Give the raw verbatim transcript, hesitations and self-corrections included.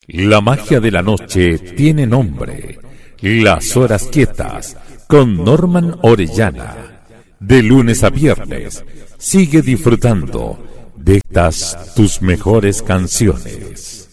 La magia de la noche tiene nombre. Las horas quietas con Norman Orellana. De lunes a viernes, sigue disfrutando de estas tus mejores canciones.